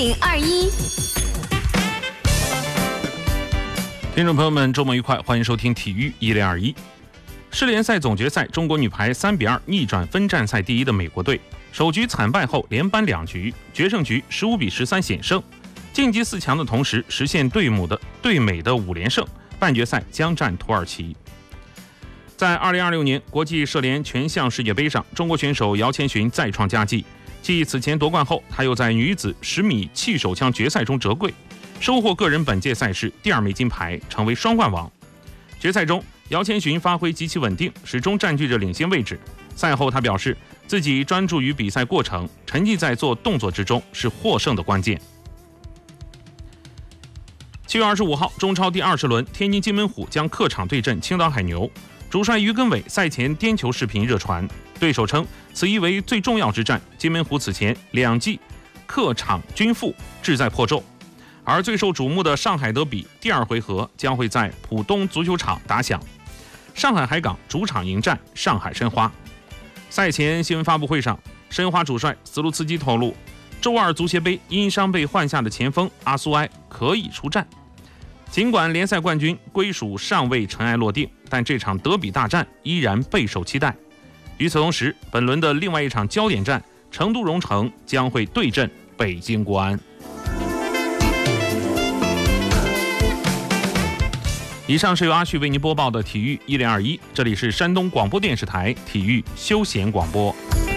1021。 听众朋友们，周末愉快，欢迎收听体育1021。世联赛总决赛，中国女排3-2逆转分站赛第一的美国队，首局惨败后连扳2局，决胜局15-13险胜，晋级4强的同时实现对美的5连胜，半决赛将战土耳其。在2026年国际射联全项世界杯上，中国选手姚谦勛再创佳绩。继此前夺冠后，他又在女子10米气手枪决赛中折桂，收获个人本届赛事第2枚金牌，成为双冠王。决赛中，姚谦勛发挥极其稳定，始终占据着领先位置。赛后他表示，自己专注于比赛过程，沉浸在做动作之中，是获胜的关键。7月25号，中超第20轮，天津津门虎将客场对阵青岛海牛。主帅于根伟赛前颠球视频热传，对手称此一为最重要之战，津门虎此前2季客场均负，志在破咒。而最受瞩目的上海德比第2回合将会在浦东足球场打响，上海海港主场迎战上海申花。赛前新闻发布会上，申花主帅斯卢茨基透露，周二足协杯因伤被换下的前锋阿苏埃可以出战。尽管联赛冠军归属尚未尘埃落定，但这场德比大战依然备受期待。与此同时，本轮的另外一场焦点战，成都蓉城将会对阵北京国安。以上是由阿旭为您播报的体育1021，这里是山东广播电视台体育休闲广播。